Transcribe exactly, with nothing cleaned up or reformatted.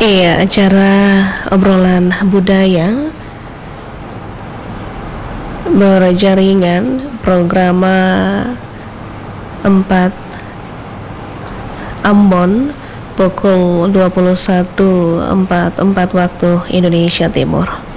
Iya, acara obrolan budaya berjaringan Programa empat Ambon pukul dua puluh satu empat puluh empat waktu Indonesia Timur.